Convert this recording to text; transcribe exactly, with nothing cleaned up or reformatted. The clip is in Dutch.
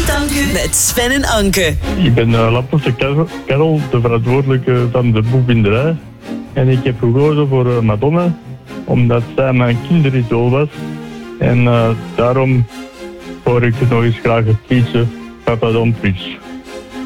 Tanken met Sven en Anke. Ik ben uh, Laporte Karel, de verantwoordelijke van de boekbinderij. En ik heb gekozen voor uh, Madonna, omdat zij mijn kinderidool was. En uh, daarom hoor ik nog eens graag het liedje Papa Don't Preach.